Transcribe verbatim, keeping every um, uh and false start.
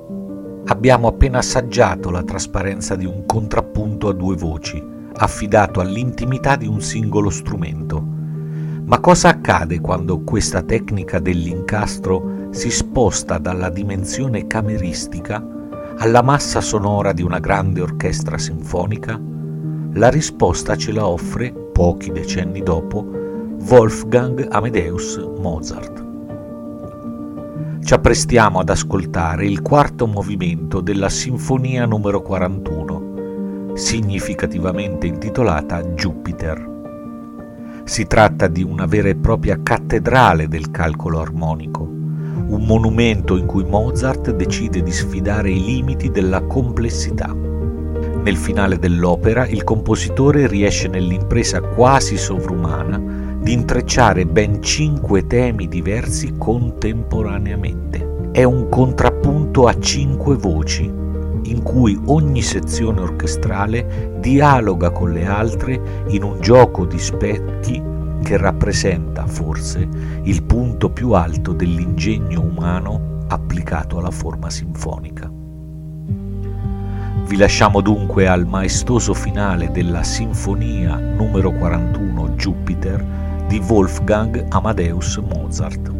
Abbiamo appena assaggiato la trasparenza di un contrappunto a due voci, affidato all'intimità di un singolo strumento. Ma cosa accade quando questa tecnica dell'incastro si sposta dalla dimensione cameristica alla massa sonora di una grande orchestra sinfonica? La risposta ce la offre, pochi decenni dopo, Wolfgang Amadeus Mozart. Ci apprestiamo ad ascoltare il quarto movimento della Sinfonia numero quarantuno, significativamente intitolata Jupiter. Si tratta di una vera e propria cattedrale del calcolo armonico, un monumento in cui Mozart decide di sfidare i limiti della complessità. Nel finale dell'opera il compositore riesce nell'impresa quasi sovrumana di intrecciare ben cinque temi diversi contemporaneamente. È un contrappunto a cinque voci, in cui ogni sezione orchestrale dialoga con le altre in un gioco di specchi che rappresenta, forse, il punto più alto dell'ingegno umano applicato alla forma sinfonica. Vi lasciamo dunque al maestoso finale della Sinfonia numero quarantuno Jupiter di Wolfgang Amadeus Mozart.